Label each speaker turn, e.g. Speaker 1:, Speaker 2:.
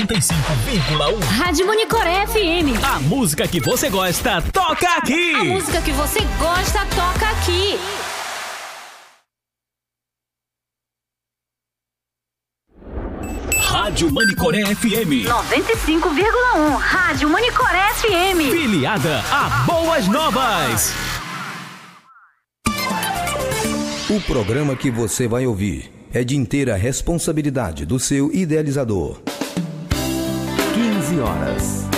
Speaker 1: 95,1
Speaker 2: Rádio Monicoré FM.
Speaker 1: A música que você gosta, toca aqui.
Speaker 2: A música que você gosta, toca aqui.
Speaker 1: Rádio Monicoré FM
Speaker 2: 95,1. Rádio Monicoré FM.
Speaker 1: Filiada a Boas Novas.
Speaker 3: O programa que você vai ouvir é de inteira responsabilidade do seu idealizador.
Speaker 4: 15 horas.